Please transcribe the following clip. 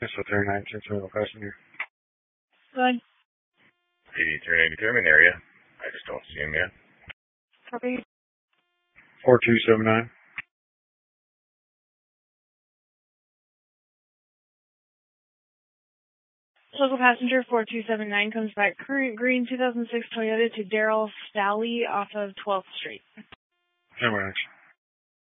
That's a 396 middle passenger. Good. 8393, I'm in the area. I just don't see him yet. Copy. 4279. Local passenger 4279 comes back. Current green 2006 Toyota to Daryl Stalley off of 12th Street. 10 minutes.